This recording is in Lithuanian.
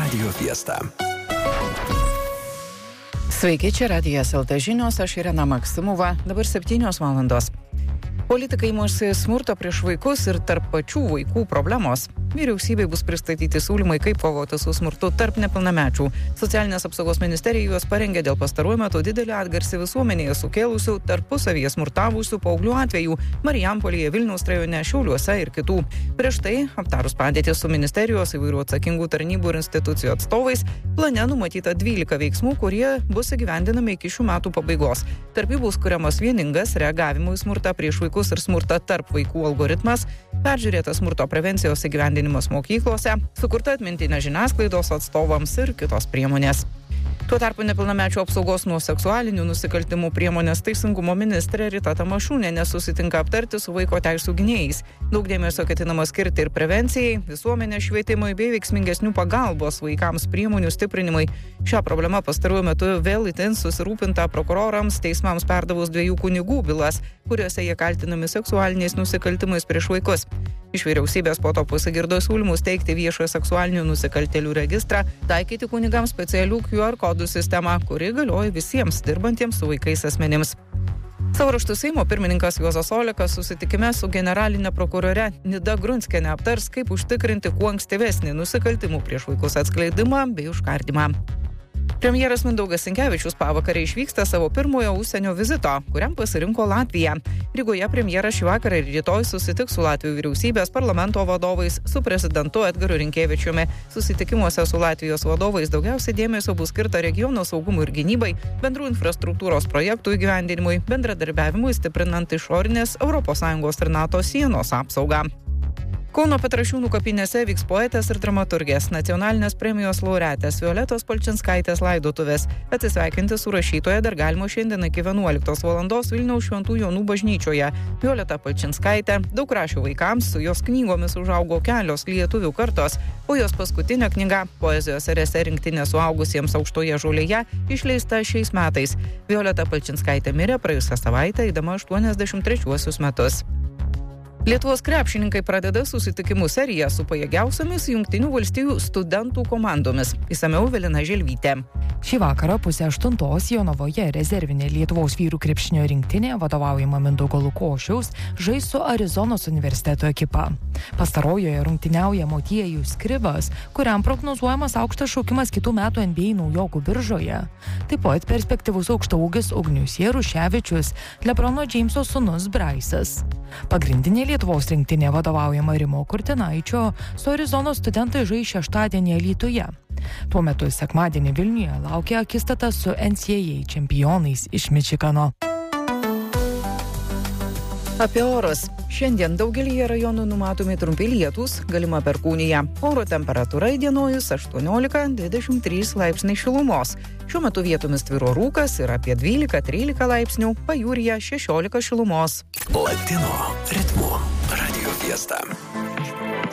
Radio Fiesta. Sveiki, čia Radijas LT žinios, aš Irena Maksimova, dabar 7 valandos. Politikai imasi smurto prieš vaikus ir tarp pačių vaikų problemos. Vyriausybei bus pristatyti siūlymai, kaip kovoti su smurtu tarp nepilnamečių. Socialinės apsaugos ministerija juos parengė dėl pastaruoju metu didelį atgarsį visuomenėje sukėlusių tarpusavyje smurtavusių paauglių atvejų Marijampolėje, Vilniaus rajone, Šiauliuose ir kitų. Prieš tai, aptarus padėtį su ministerijos įvairių atsakingų tarnybų ir institucijų atstovais, plane numatyta 12 veiksmų, kurie bus įgyvendinami iki šių metų pabaigos. Tarp jų bus kuriamas vieningas reagavimų į smurtą prieš vaikus ir smurtą tarp vaikų algoritmas, peržiūrėtas smurto prevencijos įgyvendinimas mokyklose, sukurta atmintinė žiniasklaidos atstovams ir kitos priemonės. Tuo tarpu nepilnamečių apsaugos nuo seksualinių nusikaltimų priemonės teisingumo ministrė Rita Tamašūnienė susitinka aptarti su vaiko teisių gynėjais. Daug dėmesio ketinama skirti ir prevencijai, visuomenės švietimui bei veiksmingesnių pagalbos vaikams priemonių stiprinimui. Šią problemą pastaruoju metu vėl itin susirūpinta prokurorams teismams perdavus 2 kunigų bylas, kuriuose jie kaltinami seksualiniais nusikaltimais prieš vaikus. Iš vyriausybės po to pasigirdo siūlymus teikti viešą seksualinių nusikaltėlių registrą, taikyti kunigams specialių QR kodų sistemą, kuri galioja visiems dirbantiems su vaikais asmenims. Savo ruožtu Seimo pirmininkas Juozas Olekas susitikime su generaline prokurore Nida Grunskiene aptars, kaip užtikrinti kuo ankstyvesnį nusikaltimų prieš vaikus atskleidimą bei užkardymą. Premjeras Mindaugas Sinkevičius pavakarę išvyksta savo pirmojo užsienio vizito, kuriam pasirinko Latviją. Rygoje premjeras šį vakarą ir rytoj susitiks su Latvijos vyriausybės parlamento vadovais, su prezidentu Edgaru Rinkevičiumi. Susitikimuose su Latvijos vadovais daugiausiai dėmesio bus skirta regiono saugumui ir gynybai, bendrų infrastruktūros projektų įgyvendinimui, bendradarbiavimui stiprinant išorinės ES ir NATO sienos apsaugą. Kauno Petrašiūnų kapinėse vyks poetės ir dramaturgės nacionalinės premijos laureatės Violetos Palčinskaitės laidotuvės. Atsisveikinti su rašytoja dar galima šiandien iki 11 valandos Vilniaus Šventų Jonų bažnyčioje. Violeta Palčinskaitė daug rašė vaikams, su jos knygomis užaugo kelios lietuvių kartos, o jos paskutinė knyga poezijos ir esė rinktinė suaugusiems aukštoje žolėje išleista šiais metais. Violeta Palčinskaitė mirė praėjusią savaitę, eidama 83 metus. Lietuvos krepšininkai pradeda susitikimų seriją su pajėgiausiomis Jungtinių valstijų studentų komandomis. Išsamiau Evelina Želvytė. Šį vakarą 7:30 Jonavoje rezervinė Lietuvos vyrų krepšinio rinktinė, vadovaujama Mindaugo Lukošiaus, žais su Arizonos universiteto ekipa. Pastarojoje rungtyniauja Motiejus Skrivas, kuriam prognozuojamas aukštas šaukimas kitų metų NBA naujokų biržoje. Taip pat perspektyvus aukštaūgis Ugnius Jaruševičius, Lebrono Džeimso sūnus Braisas. Pagrindinė Lietuvos rinktinė vadovaujama Rimo Kurtinaičio su Arizonos studentai žais šeštadienį Alytuje. Tuo metu sekmadienį Vilniuje laukia akistata su NCAA čempionais iš Mičigano. Apie orus. Šiandien daugelyje rajonų numatomi trumpi lietūs, galima perkūnija. Oro temperatūra įdienojus 18-23 laipsniai šilumos. Šiuo metu vietomis tvyro rūkas ir apie 12-13 laipsnių, pajūryje 16 šilumos. Latino ritmu Radio Fiesta.